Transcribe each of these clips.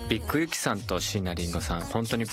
ビッグユキさんと椎名林檎さん、本当に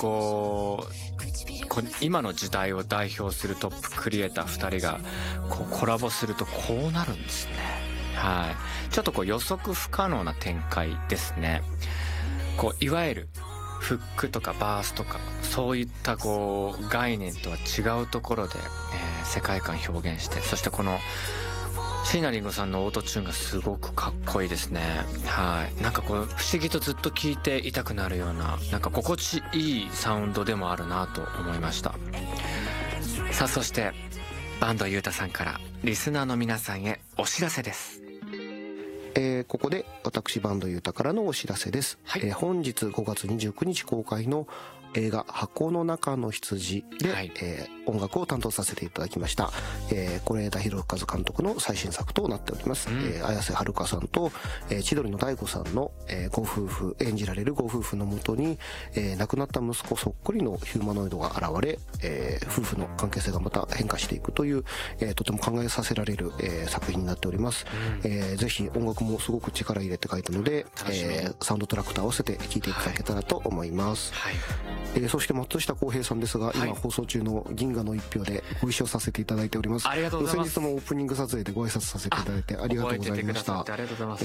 今の時代を代表するトップクリエイター2人がコラボするとこうなるんですね。はい。ちょっと予測不可能な展開ですね。いわゆるフックとかバースとかそういった概念とは違うところで、世界観表現して、そして椎名林檎さんのオートチューンがすごくかっこいいですね。はい。なんか不思議とずっと聴いていたくなるような、なんか心地いいサウンドでもあるなと思いました。さあ、そして坂東裕太さんからリスナーの皆さんへお知らせです。 ここで私坂東裕太からのお知らせです。はい。本日5月29日公開の映画箱の中の羊で、はい、音楽を担当させていただきました。是枝裕和監督の最新作となっております。綾瀬はるかさんと、千鳥の大悟さんの、演じられるご夫婦のもとに、亡くなった息子そっくりのヒューマノイドが現れ、夫婦の関係性がまた変化していくという、とても考えさせられる、作品になっております。ぜひ音楽もすごく力入れて書いたので、サウンドトラックと合わせて聴いていただけたらと思います。はい。そして松下洸平さんですが、今放送中の銀河の一票でご一緒させていただいております。 ありがとうございます。 先日もオープニング撮影でご挨拶させていただいてありがとうございました。 ありがとうございます。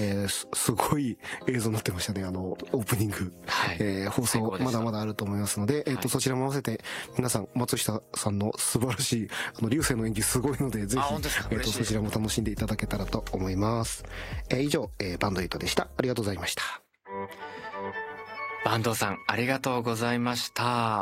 すごい映像になってましたね、オープニング。はい。放送まだまだあると思いますので、そちらも合わせて皆さん、松下さんの素晴らしい流星の演技すごいので、ぜひそちらも楽しんでいただけたらと思います。以上、坂東裕太でした。ありがとうございました。 坂東さん、ありがとうございました。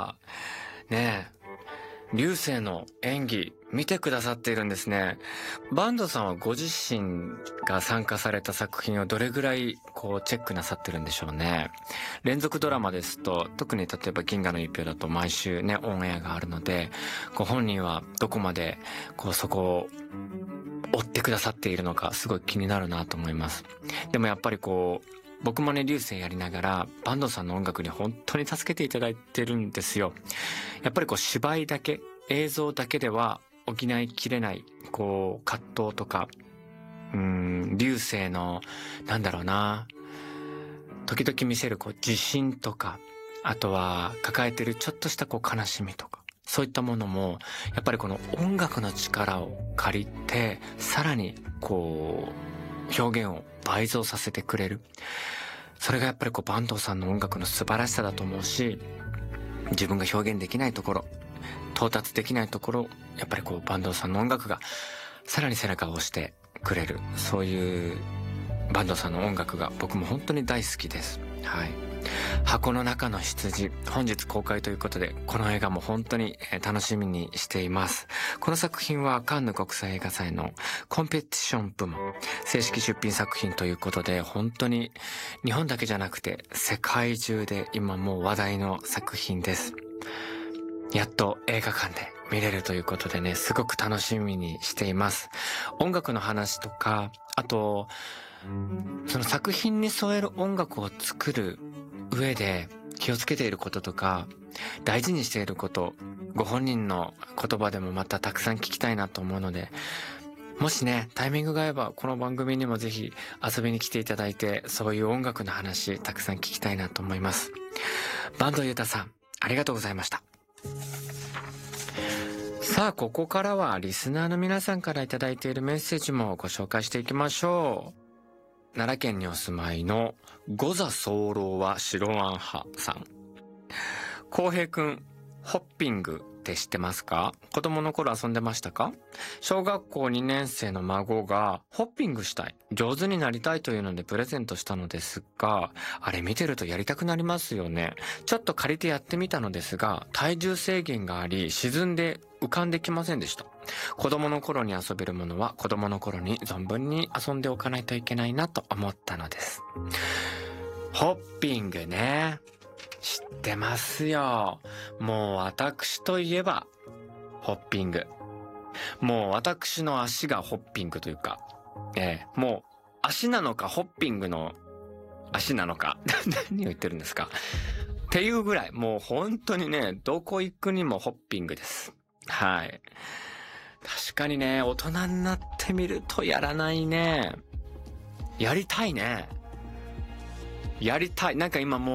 ねえ、流星の演技見てくださっているんですね。坂東さんはご自身が参加された作品をどれぐらいチェックなさってるんでしょうね。連続ドラマですと、特に例えば銀河の一票だと毎週ねオンエアがあるので、ご本人はどこまでそこを追ってくださっているのかすごい気になるなと思います。でもやっぱり僕もね、流星やりながら坂東さんの音楽に本当に助けていただいてるんですよ。やっぱり芝居だけ、映像だけでは補いきれない葛藤とか、流星のなんだろうな、時々見せる自信とか、あとは抱えてるちょっとした悲しみとか、そういったものもやっぱり音楽の力を借りてさらに表現を倍増させてくれる。それがやっぱり坂東さんの音楽の素晴らしさだと思うし、自分が表現できないところ、到達できないところ、やっぱり坂東さんの音楽がさらに背中を押してくれる、そういう坂東さんの音楽が僕も本当に大好きです。はい。箱の中の羊、本日公開ということで、この映画も本当に楽しみにしています。この作品はカンヌ国際映画祭のコンペティション部門正式出品作品ということで、本当に日本だけじゃなくて世界中で今もう話題の作品です。やっと映画館で見れるということでね、すごく楽しみにしています。音楽の話とか、あとその作品に添える音楽を作る上で気をつけていることとか、大事にしていること、ご本人の言葉でもまたたくさん聞きたいなと思うので、もしねタイミングが合えばこの番組にもぜひ遊びに来ていただいて、そういう音楽の話たくさん聞きたいなと思います。坂東裕太さん、ありがとうございました。さあ、ここからはリスナーの皆さんからいただいているメッセージもご紹介していきましょう。奈良県にお住まいの五座候は白あん派さん。浩平くん、ホッピングって知ってますか？子供の頃遊んでましたか？小学校2年生の孫がホッピングしたい、上手になりたいというのでプレゼントしたのですが、あれ見てるとやりたくなりますよね。ちょっと借りてやってみたのですが、体重制限があり沈んで浮かんできませんでした。子供の頃に遊べるものは子供の頃に存分に遊んでおかないといけないなと思ったのです。ホッピングね、知ってますよ。もう私といえばホッピング。もう私の足がホッピングというか、もう足なのかホッピングの足なのか何を言ってるんですかっていうぐらい、もう本当にね、どこ行くにもホッピングです。はい。確かにね、大人になってみるとやらないね。やりたいね。やりたい。なんか今もう